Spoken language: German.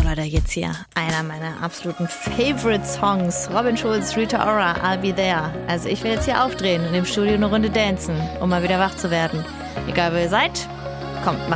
Leute, jetzt hier einer meiner absoluten Favorite-Songs. Robin Schulz, Rita Ora, I'll Be There. Also ich will jetzt hier aufdrehen und im Studio eine Runde dancen, um mal wieder wach zu werden. Egal, wo ihr seid, kommt, macht